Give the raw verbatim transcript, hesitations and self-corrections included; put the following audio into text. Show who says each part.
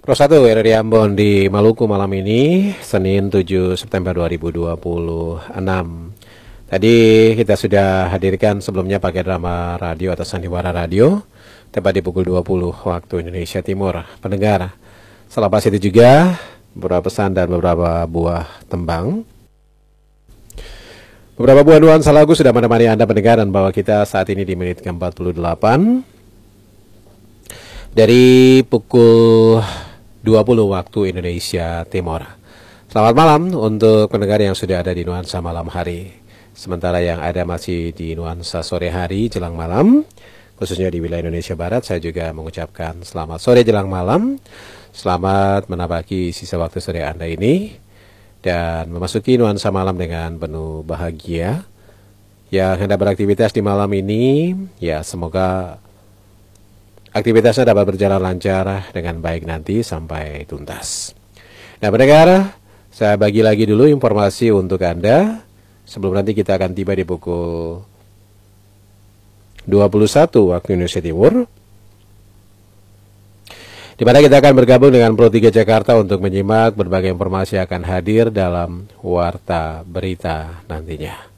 Speaker 1: Pro satu R R I Ambon di Maluku malam ini, Senin tujuh September dua ribu dua puluh enam. Tadi kita sudah hadirkan sebelumnya pakai drama radio atau sandiwara radio, tepat di pukul dua puluh waktu Indonesia Timur. Pendengar, selepas itu juga beberapa pesan dan beberapa buah tembang. Beberapa buah nuansa lagu sudah menemani Anda pendengar, dan bahwa kita saat ini di menit ke empat puluh delapan. Dari pukul dua puluh waktu Indonesia Timur. Selamat malam untuk pendengar yang sudah ada di nuansa malam hari. Sementara yang ada masih di nuansa sore hari jelang malam, khususnya di wilayah Indonesia Barat, saya juga mengucapkan selamat sore jelang malam. Selamat menapaki sisa waktu sore Anda ini dan memasuki nuansa malam dengan penuh bahagia. Yang hendak beraktivitas di malam ini, ya semoga aktivitasnya dapat berjalan lancar dengan baik nanti sampai tuntas. Nah pendengar, saya bagi lagi dulu informasi untuk Anda sebelum nanti kita akan tiba di pukul dua puluh satu waktu Indonesia Timur, di mana kita akan bergabung dengan Pro tiga Jakarta untuk menyimak berbagai informasi yang akan hadir dalam Warta Berita nantinya.